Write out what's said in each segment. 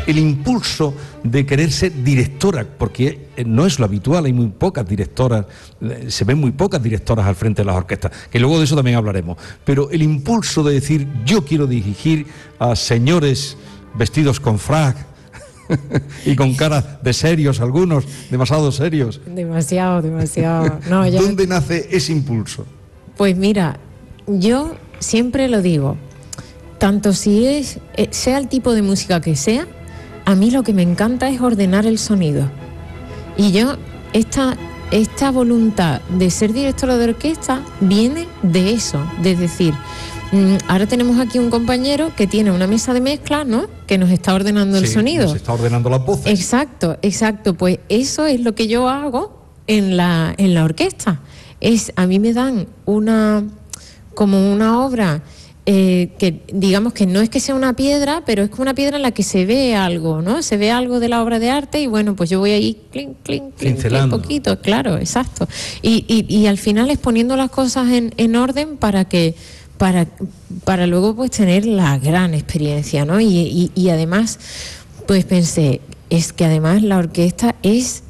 el impulso de querer ser directora, porque no es lo habitual, hay muy pocas directoras, se ven muy pocas directoras al frente de las orquestas, que luego de eso también hablaremos, pero el impulso de decir, yo quiero dirigir a señores vestidos con frac y con cara de serios, algunos demasiado serios. Demasiado. No, ¿Dónde nace ese impulso? Pues mira, yo siempre lo digo, tanto si sea el tipo de música que sea, a mí lo que me encanta es ordenar el sonido. Y yo, esta voluntad de ser directora de orquesta viene de eso, de decir, ahora tenemos aquí un compañero que tiene una mesa de mezcla, ¿no?, que nos está ordenando el sonido. Nos está ordenando las voces. Exacto, pues eso es lo que yo hago en la orquesta. A mí me dan como una obra que digamos que no es que sea una piedra, pero es como una piedra en la que se ve algo, ¿no? Se ve algo de la obra de arte y bueno, pues yo voy ahí clink, un poquito, claro, exacto. Y al final es poniendo las cosas en orden para luego pues tener la gran experiencia, ¿no? Y además, pues pensé, es que además la orquesta es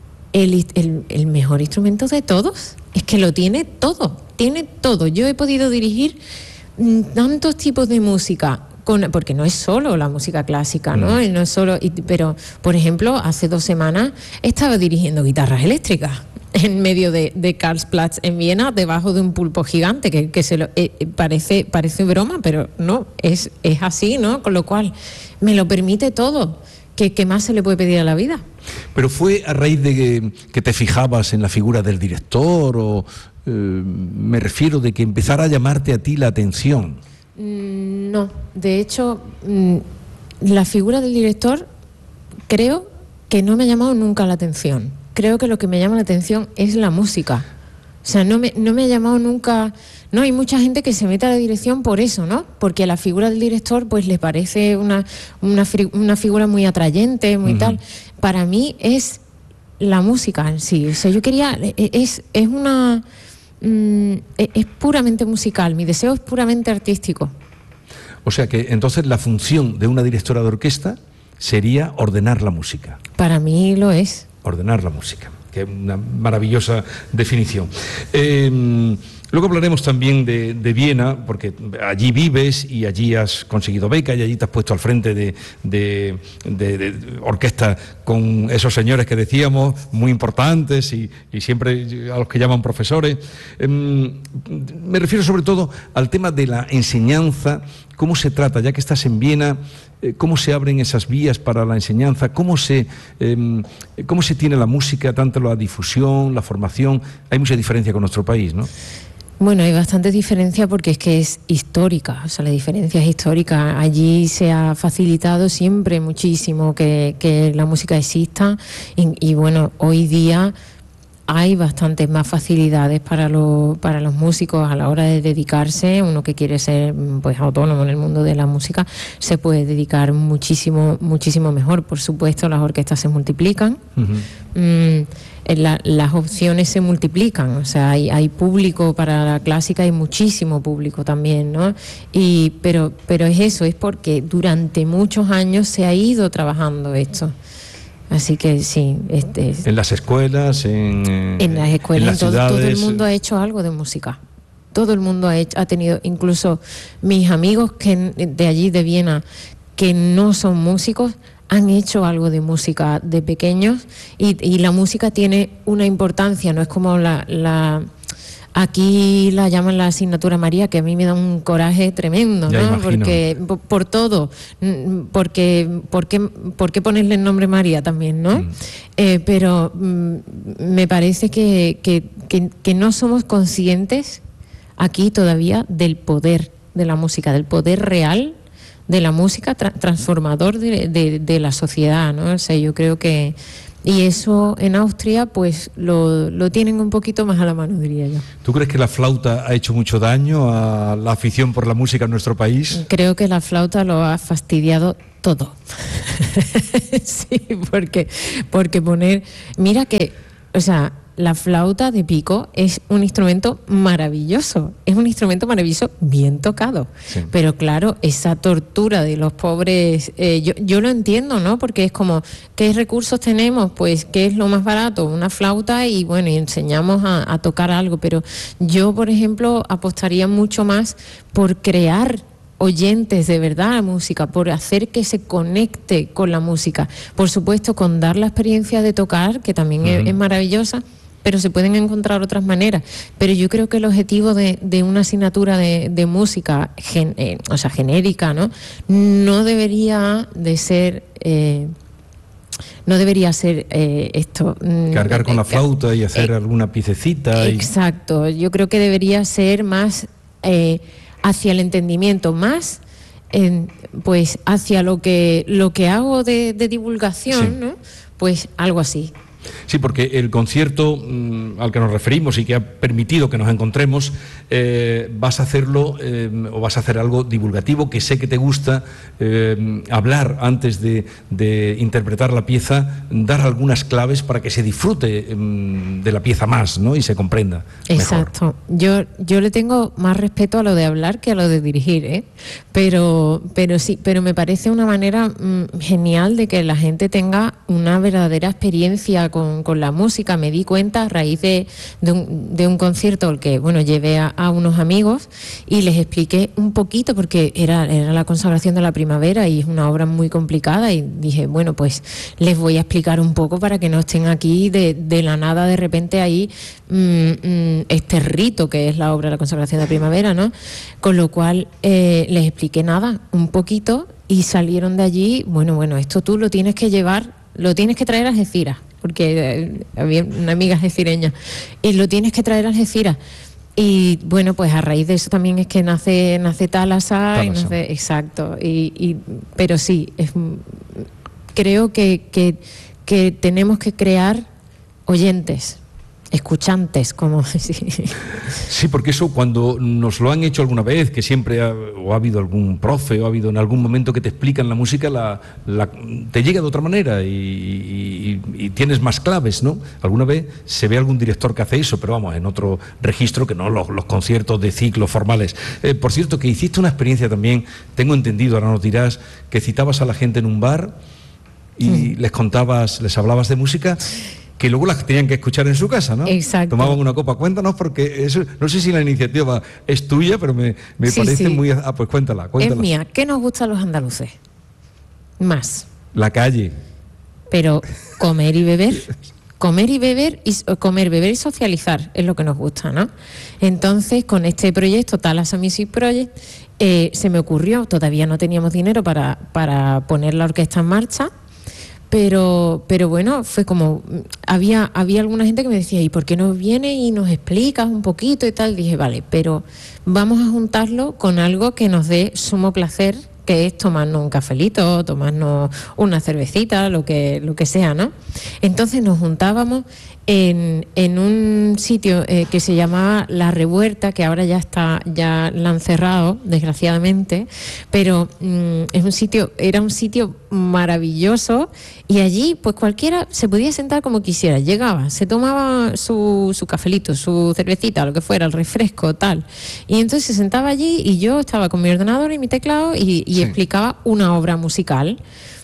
el mejor instrumento de todos, es que lo tiene todo. Yo he podido dirigir tantos tipos de música, porque no es solo la música clásica, ¿no? No es solo, pero, por ejemplo, hace 2 semanas estaba dirigiendo guitarras eléctricas en medio de Karlsplatz en Viena, debajo de un pulpo gigante, que parece broma, pero no, es así, ¿no? Con lo cual, me lo permite todo. ¿Qué más se le puede pedir a la vida? ¿Pero fue a raíz de que te fijabas en la figura del director o me refiero de que empezara a llamarte a ti la atención? No, de hecho, la figura del director creo que no me ha llamado nunca la atención. Creo que lo que me llama la atención es la música. O sea, no me ha llamado nunca... No, hay mucha gente que se mete a la dirección por eso, ¿no? Porque a la figura del director pues le parece una figura muy atrayente, muy tal. Para mí es la música en sí. O sea, yo quería... Es puramente musical, mi deseo es puramente artístico. O sea que entonces la función de una directora de orquesta sería ordenar la música. Para mí lo es. Ordenar la música, que es una maravillosa definición. Luego hablaremos también de Viena, porque allí vives y allí has conseguido beca y allí te has puesto al frente de orquestas con esos señores que decíamos, muy importantes y siempre a los que llaman profesores. Me refiero sobre todo al tema de la enseñanza, cómo se trata, ya que estás en Viena, cómo se abren esas vías para la enseñanza, cómo se tiene la música, tanto la difusión, la formación. Hay mucha diferencia con nuestro país, ¿no? Bueno, hay bastante diferencia porque es que es histórica, o sea, la diferencia es histórica. Allí se ha facilitado siempre muchísimo que la música exista y bueno, hoy día hay bastantes más facilidades para los músicos a la hora de dedicarse. Uno que quiere ser pues autónomo en el mundo de la música se puede dedicar muchísimo mejor. Por supuesto, las orquestas se multiplican. Las opciones se multiplican, o sea, hay público para la clásica, hay muchísimo público también, ¿no? Pero es eso, es porque durante muchos años se ha ido trabajando esto. Así que sí, en las escuelas, en las escuelas, todo el mundo ha hecho algo de música. Todo el mundo ha tenido, incluso mis amigos de allí de Viena, que no son músicos, han hecho algo de música de pequeños y la música tiene una importancia, no es como aquí la llaman la asignatura María, que a mí me da un coraje tremendo, ¿no? Porque por todo, ¿por qué ponerle el nombre María también, no? Pero me parece que no somos conscientes aquí todavía del poder de la música, del poder real de la música transformador de la sociedad, ¿no? O sea, yo creo que... Y eso en Austria pues lo tienen un poquito más a la mano, diría yo. ¿Tú crees que la flauta ha hecho mucho daño a la afición por la música en nuestro país? Creo que la flauta lo ha fastidiado todo. Sí, porque poner... Mira que, o sea, la flauta de pico es un instrumento maravilloso, bien tocado. Sí. Pero claro, esa tortura de los pobres, yo lo entiendo, ¿no? Porque es como, ¿qué recursos tenemos? Pues, ¿qué es lo más barato? Una flauta y bueno, y enseñamos a tocar algo. Pero yo, por ejemplo, apostaría mucho más por crear oyentes de verdad a la música, por hacer que se conecte con la música. Por supuesto, con dar la experiencia de tocar, que también es maravillosa, pero se pueden encontrar otras maneras. Pero yo creo que el objetivo de una asignatura de música, genérica, no debería de ser... no debería ser esto. Cargar con la flauta y hacer alguna piececita. Exacto. Yo creo que debería ser más hacia el entendimiento, más pues hacia lo que hago de divulgación, sí. ¿no? Pues algo así. Sí, porque el concierto al que nos referimos y que ha permitido que nos encontremos, vas a hacerlo o vas a hacer algo divulgativo, que sé que te gusta, hablar antes de interpretar la pieza, dar algunas claves para que se disfrute de la pieza más, ¿no? Y se comprenda Exacto. Mejor. Yo le tengo más respeto a lo de hablar que a lo de dirigir, ¿eh? Pero sí, pero me parece una manera genial de que la gente tenga una verdadera experiencia con la música. Me di cuenta a raíz de un concierto al que llevé a unos amigos y les expliqué un poquito, porque era la consagración de la primavera y es una obra muy complicada, y dije, bueno, pues les voy a explicar un poco para que no estén aquí de la nada de repente ahí este rito que es la obra de la consagración de la primavera, ¿no? Con lo cual les expliqué un poquito, y salieron de allí, bueno, esto tú lo tienes que llevar, lo tienes que traer a Algeciras, porque había una amiga algecireña, y lo tienes que traer a Algeciras. Y bueno, pues a raíz de eso también es que nace Thalassa. Y nace, exacto. Pero sí, creo que tenemos que crear oyentes, escuchantes, como decir. Sí, porque eso, cuando nos lo han hecho alguna vez, que siempre ha habido algún profe o ha habido en algún momento que te explican la música, te llega de otra manera y tienes más claves, ¿no? Alguna vez se ve algún director que hace eso, pero vamos, en otro registro que no los conciertos de ciclos formales. Por cierto, que hiciste una experiencia también, tengo entendido, ahora nos dirás, que citabas a la gente en un bar y les hablabas de música, que luego las tenían que escuchar en su casa, ¿no? Exacto. Tomaban una copa. Cuéntanos, porque eso, no sé si la iniciativa es tuya, pero me parece muy... pues cuéntala. Es mía. ¿Qué nos gusta a los andaluces? Más. La calle. Pero comer y beber. Beber y socializar es lo que nos gusta, ¿no? Entonces, con este proyecto, Thalassa Music Project, se me ocurrió, todavía no teníamos dinero para poner la orquesta en marcha, pero bueno, fue como, había alguna gente que me decía, ¿y por qué no vienes y nos explicas un poquito y tal? Dije, vale, pero vamos a juntarlo con algo que nos dé sumo placer, que es tomarnos un cafelito, tomarnos una cervecita, lo que sea, ¿no? Entonces nos juntábamos en un sitio que se llamaba La Revuelta, que ahora ya la han cerrado, desgraciadamente, pero era un sitio maravilloso, y allí pues cualquiera se podía sentar como quisiera, llegaba, se tomaba su cafelito, su cervecita, lo que fuera, el refresco, tal, y entonces se sentaba allí y yo estaba con mi ordenador y mi teclado y explicaba una obra musical.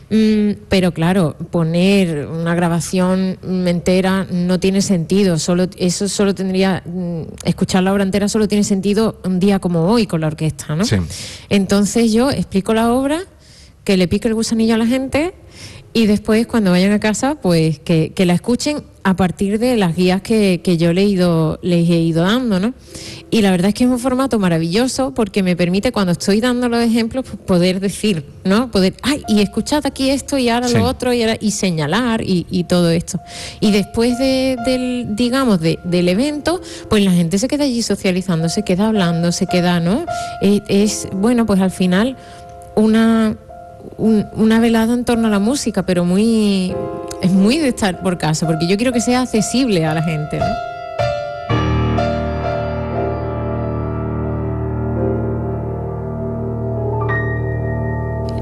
Pero claro, poner una grabación entera no tiene sentido. Eso solo tendría, escuchar la obra entera solo tiene sentido un día como hoy con la orquesta, ¿no? Sí. Entonces yo explico la obra, que le pique el gusanillo a la gente, y después cuando vayan a casa pues que la escuchen a partir de las guías que yo les he ido dando, ¿no? Y la verdad es que es un formato maravilloso, porque me permite, cuando estoy dando los ejemplos, pues poder decir, ¿no? Y escuchad aquí esto y ahora lo otro, y señalar y todo esto. Y después del evento, pues la gente se queda allí socializando, se queda hablando, se queda, ¿no? Bueno, pues al final una velada en torno a la música, pero es muy de estar por casa, porque yo quiero que sea accesible a la gente, ¿no?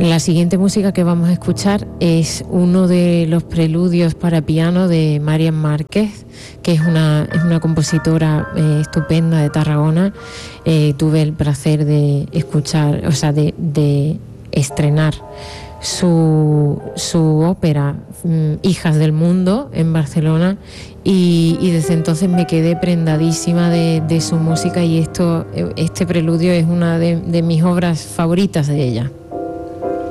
La siguiente música que vamos a escuchar es uno de los preludios para piano de Marian Márquez, que es una compositora estupenda de Tarragona. Tuve el placer de escuchar, o sea, de estrenar su ópera Hijas del Mundo en Barcelona, y desde entonces me quedé prendadísima de su música, y este preludio es una de mis obras favoritas de ella.